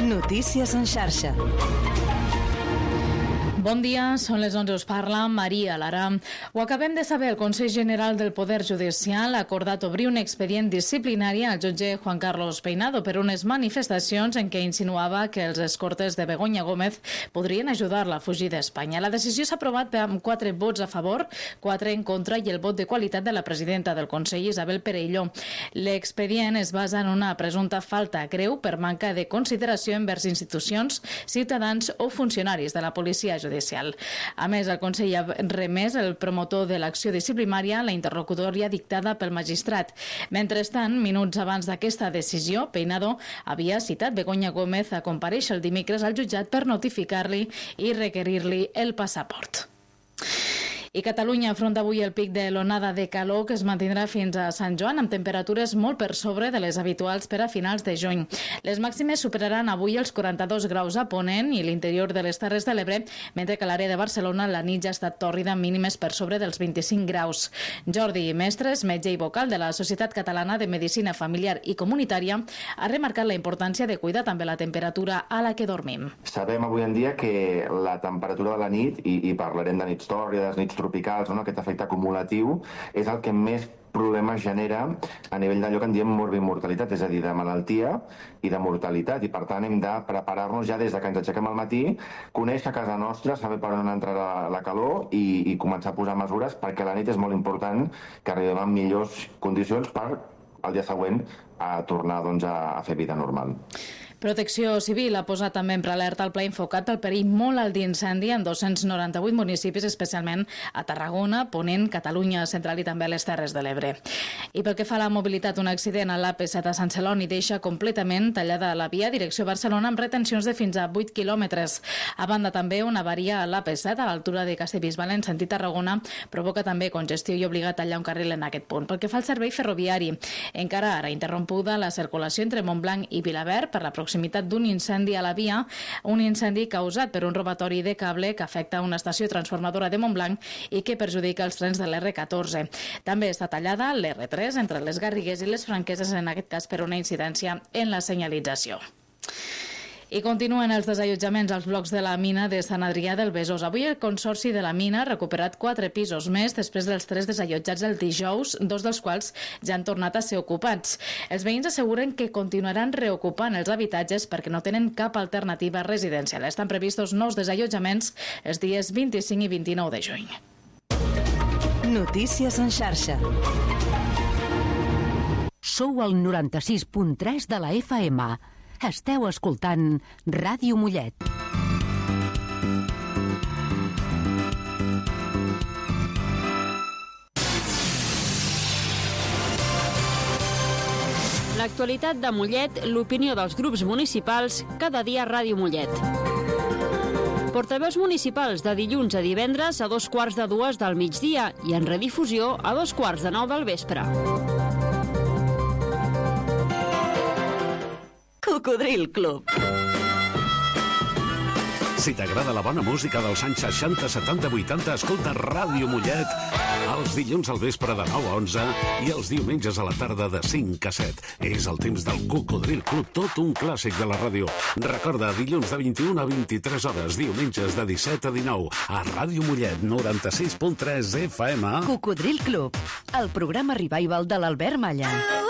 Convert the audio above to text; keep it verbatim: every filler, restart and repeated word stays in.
Notícies en xarxa. Bon dia, són les onze, us parla Maria Lara. Ho acabem de saber, el Consell General del Poder Judicial ha acordat obrir un expedient disciplinari al jutge Juan Carlos Peinado per unes manifestacions en què insinuava que els escortes de Begoña Gómez podrien ajudar-la a fugir d'Espanya. La decisió s'ha aprovat amb quatre vots a favor, quatre en contra i el vot de qualitat de la presidenta del Consell, Isabel Perelló. L'expedient es basa en una presumpta falta greu per manca de consideració envers institucions, ciutadans o funcionaris de la policia judicial. A més, el Consell ha remès el promotor de l'acció disciplinària la interlocutòria dictada pel magistrat. Mentrestant, minuts abans d'aquesta decisió, Peinado havia citat Begoña Gómez a comparèixer el dimecres al jutjat per notificar-li i requerir-li el passaport. I Catalunya afronta avui el pic de l'onada de calor que es mantindrà fins a Sant Joan amb temperatures molt per sobre de les habituals per a finals de juny. Les màximes superaran avui els quaranta-dos graus a Ponent i l'interior de les Terres de l'Ebre, mentre que a l'àrea de Barcelona la nit ja ha estat tòrrida amb mínimes per sobre dels vint-i-cinc graus. Jordi Mestres, metge i vocal de la Societat Catalana de Medicina Familiar i Comunitària, ha remarcat la importància de cuidar també la temperatura a la que dormim. Sabem avui en dia que la temperatura de la nit, i, i parlarem de nits tòrrides, nits tropicals, no? Aquest efecte acumulatiu, és el que més problemes genera a nivell d'allò que en diem morbimortalitat, és a dir, de malaltia i de mortalitat, i per tant hem de preparar-nos ja des de que ens aixequem al matí, conèixer casa nostra, saber per on entrarà la calor i, i començar a posar mesures, perquè a la nit és molt important que arribem en millors condicions per al dia següent a tornar doncs, a fer vida normal. Protecció Civil ha posat també en prealerta el pla enfocat al perill molt alt d'incendi en dos-cents noranta-vuit municipis, especialment a Tarragona, Ponent, Catalunya Central i també a les Terres de l'Ebre. I pel que fa a la mobilitat, un accident a l'A P set a Sant Celoni deixa completament tallada la via direcció Barcelona amb retencions de fins a vuit quilòmetres. A banda, també una avaria a l'A P set a l'altura de Castellbisbal en sentit Tarragona provoca també congestió i obliga a tallar un carril en aquest punt. Pel que fa al servei ferroviari, encara ara interrompuda la circulació entre Montblanc i Vilaverd per la proximitat d'un incendi a la via, un incendi causat per un robatori de cable que afecta una estació transformadora de Montblanc i que perjudica els trens de l'R catorze. També està tallada l'R tres entre les Garrigues i les Franqueses, en aquest cas per una incidència en la senyalització. I continuen els desallotjaments als blocs de la mina de Sant Adrià del Besòs. Avui el Consorci de la Mina ha recuperat quatre pisos més després dels tres desallotjats el dijous, dos dels quals ja han tornat a ser ocupats. Els veïns asseguren que continuaran reocupant els habitatges perquè no tenen cap alternativa residencial. Estan previstos nous desallotjaments els dies vint-i-cinc i vint-i-nou de juny. Notícies en xarxa. Sou al noranta-sis punt tres de la F M. Esteu escoltant Ràdio Mollet. L'actualitat de Mollet, l'opinió dels grups municipals, cada dia a Ràdio Mollet. Portaveus municipals de dilluns a divendres a dos quarts de dues del migdia i en redifusió a dos quarts de nou del vespre. Cocodril Club. Si t'agrada la bona música dels anys seixanta, setanta, vuitanta, escolta Ràdio Mollet els dilluns al vespre de nou a onze i els diumenges a la tarda de cinc a set. És el temps del Cocodril Club, tot un clàssic de la ràdio. Recorda, dilluns de vint-i-una a vint-i-tres hores, diumenges de disset a dinou, a Ràdio Mollet, noranta-sis punt tres F M. Cocodril Club, el programa revival de l'Albert Malla.